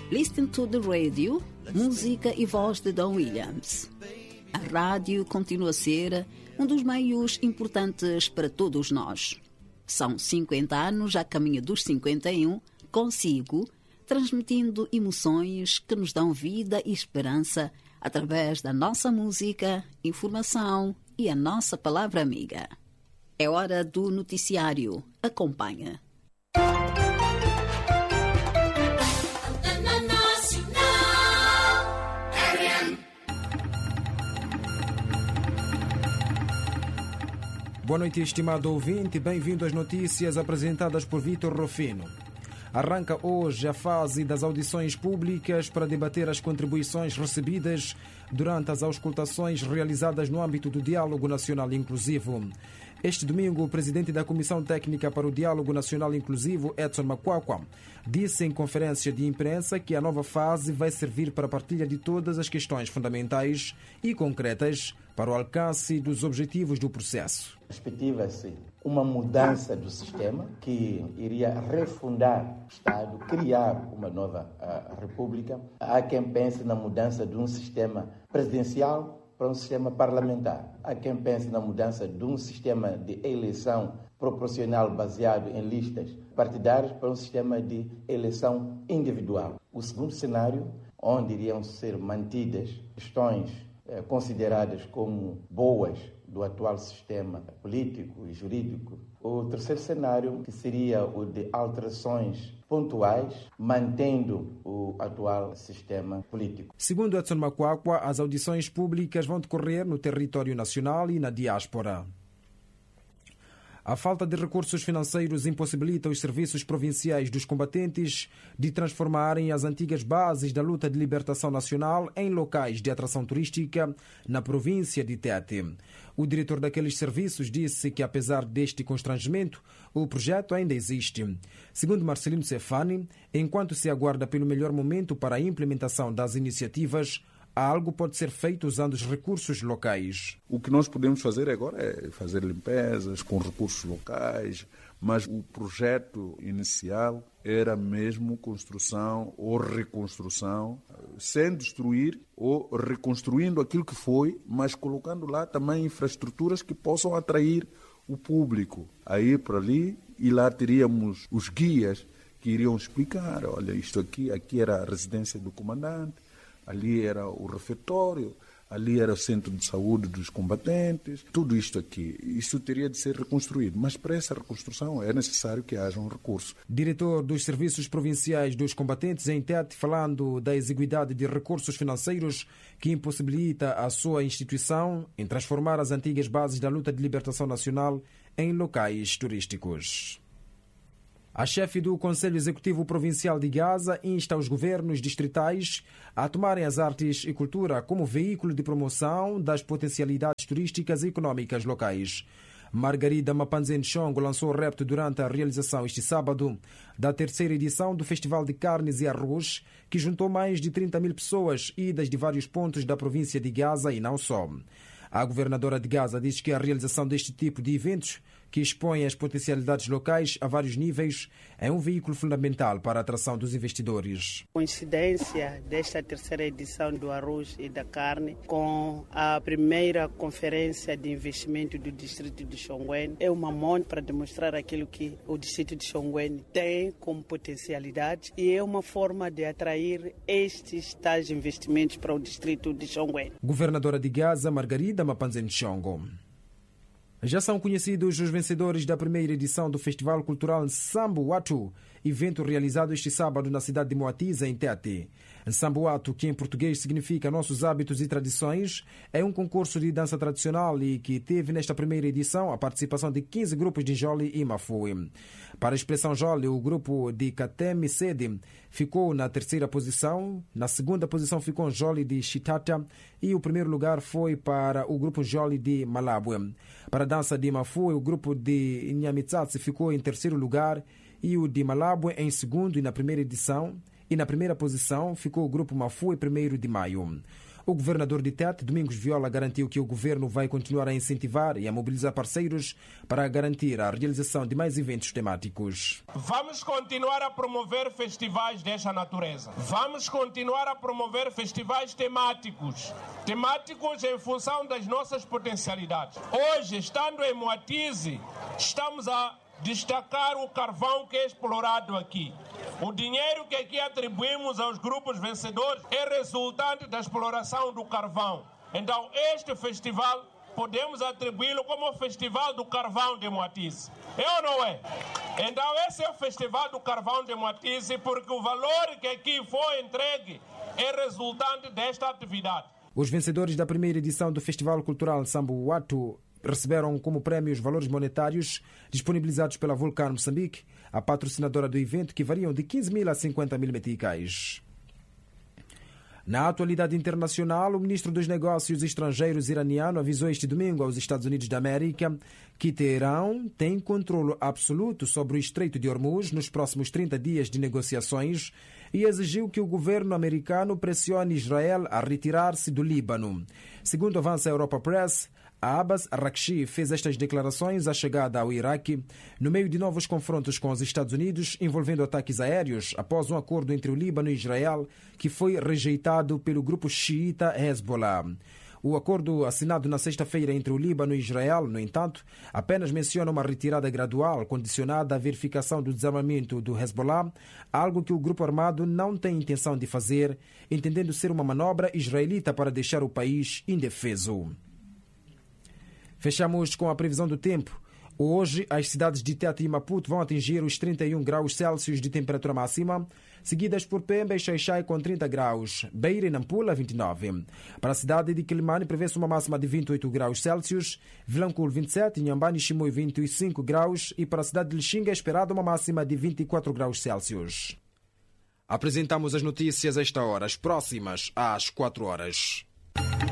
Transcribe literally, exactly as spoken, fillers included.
Listen to the Radio, música e voz de Don Williams. A rádio continua a ser um dos meios importantes para todos nós. São cinquenta anos a caminho dos cinquenta e um, consigo, transmitindo emoções que nos dão vida e esperança através da nossa música, informação e a nossa palavra amiga. É hora do noticiário. Acompanha. Boa noite, estimado ouvinte. Bem-vindo às notícias apresentadas por Vitor Rufino. Arranca hoje a fase das audições públicas para debater as contribuições recebidas durante as auscultações realizadas no âmbito do Diálogo Nacional Inclusivo. Este domingo, o presidente da Comissão Técnica para o Diálogo Nacional Inclusivo, Edson Makwakwa, disse em conferência de imprensa que a nova fase vai servir para a partilha de todas as questões fundamentais e concretas para o alcance dos objetivos do processo. Perspectiva-se uma mudança do sistema que iria refundar o Estado, criar uma nova uh, república. Há quem pense na mudança de um sistema presidencial para um sistema parlamentar. Há quem pense na mudança de um sistema de eleição proporcional baseado em listas partidárias para um sistema de eleição individual. O segundo cenário, onde iriam ser mantidas questões eh, consideradas como boas do atual sistema político e jurídico. O terceiro cenário, que seria o de alterações pontuais, mantendo o atual sistema político. Segundo Edson Makwakwa, as audições públicas vão decorrer no território nacional e na diáspora. A falta de recursos financeiros impossibilita os serviços provinciais dos combatentes de transformarem as antigas bases da luta de libertação nacional em locais de atração turística na província de Tete. O diretor daqueles serviços disse que, apesar deste constrangimento, o projeto ainda existe. Segundo Marcelino Cefani, enquanto se aguarda pelo melhor momento para a implementação das iniciativas, algo pode ser feito usando os recursos locais. O que nós podemos fazer agora é fazer limpezas com recursos locais, mas o projeto inicial era mesmo construção ou reconstrução, sem destruir ou reconstruindo aquilo que foi, mas colocando lá também infraestruturas que possam atrair o público a ir para ali, e lá teríamos os guias que iriam explicar, olha, isto aqui, aqui era a residência do comandante, ali era o refeitório, ali era o centro de saúde dos combatentes, tudo isto aqui. Isso teria de ser reconstruído, mas para essa reconstrução é necessário que haja um recurso. Diretor dos Serviços Provinciais dos Combatentes em Tete, falando da exiguidade de recursos financeiros que impossibilita a sua instituição em transformar as antigas bases da luta de libertação nacional em locais turísticos. A chefe do Conselho Executivo Provincial de Gaza insta os governos distritais a tomarem as artes e cultura como veículo de promoção das potencialidades turísticas e económicas locais. Margarida Mapanzen Chongo lançou o repto durante a realização este sábado da terceira edição do Festival de Carnes e Arroz, que juntou mais de trinta mil pessoas idas de vários pontos da província de Gaza e não só. A governadora de Gaza diz que a realização deste tipo de eventos, que expõe as potencialidades locais a vários níveis, é um veículo fundamental para a atração dos investidores. Coincidência desta terceira edição do arroz e da carne com a primeira conferência de investimento do distrito de Chongwen é uma monte para demonstrar aquilo que o distrito de Chongwen tem como potencialidade, e é uma forma de atrair estes tais investimentos para o distrito de Chongwen. Governadora de Gaza, Margarida Mapanzen Chongo. Já são conhecidos os vencedores da primeira edição do Festival Cultural Nsambu-Watu, evento realizado este sábado na cidade de Moatize, em Tete. Nsambu-Watu, que em português significa Nossos Hábitos e Tradições, é um concurso de dança tradicional e que teve nesta primeira edição a participação de quinze grupos de Njoli e Mafui. Para a expressão Njoli, o grupo de Katemi Sede ficou na terceira posição, na segunda posição ficou Njoli de Chitata e o primeiro lugar foi para o grupo Njoli de Malabwe. Para a dança de Mafui, o grupo de Nyamitsatsi ficou em terceiro lugar e o de Malabwe em segundo e na primeira edição. E na primeira posição ficou o grupo Mafui, primeiro de maio. O governador de Tete, Domingos Viola, garantiu que o governo vai continuar a incentivar e a mobilizar parceiros para garantir a realização de mais eventos temáticos. Vamos continuar a promover festivais desta natureza. Vamos continuar a promover festivais temáticos. Temáticos em função das nossas potencialidades. Hoje, estando em Moatize, estamos a destacar o carvão que é explorado aqui. O dinheiro que aqui atribuímos aos grupos vencedores é resultante da exploração do carvão. Então, este festival podemos atribuí-lo como o Festival do Carvão de Moatize. É ou não é? Então, esse é o Festival do Carvão de Moatize porque o valor que aqui foi entregue é resultante desta atividade. Os vencedores da primeira edição do Festival Cultural Sambuato receberam como prémio os valores monetários disponibilizados pela Vulcan Moçambique, a patrocinadora do evento, que variam de quinze mil a cinquenta mil meticais. Na atualidade internacional, o ministro dos Negócios Estrangeiros iraniano avisou este domingo aos Estados Unidos da América que Teherão tem controle absoluto sobre o Estreito de Hormuz nos próximos trinta dias de negociações e exigiu que o governo americano pressione Israel a retirar-se do Líbano. Segundo avança a Europa Press, Abbas Araghchi fez estas declarações à chegada ao Iraque no meio de novos confrontos com os Estados Unidos envolvendo ataques aéreos após um acordo entre o Líbano e Israel que foi rejeitado pelo grupo xiita Hezbollah. O acordo assinado na sexta-feira entre o Líbano e Israel, no entanto, apenas menciona uma retirada gradual condicionada à verificação do desarmamento do Hezbollah, algo que o grupo armado não tem intenção de fazer, entendendo ser uma manobra israelita para deixar o país indefeso. Fechamos com a previsão do tempo. Hoje, as cidades de Tete e Maputo vão atingir os trinta e um graus Celsius de temperatura máxima, seguidas por Pemba e Xai-Xai com trinta graus, Beira e Nampula vinte e nove. Para a cidade de Quilimane prevê-se uma máxima de vinte e oito graus Celsius, Vilanculo vinte e sete, Inhambane e Chimoio vinte e cinco graus e para a cidade de Lixinga é esperada uma máxima de vinte e quatro graus Celsius. Apresentamos as notícias a esta hora, as próximas às quatro horas.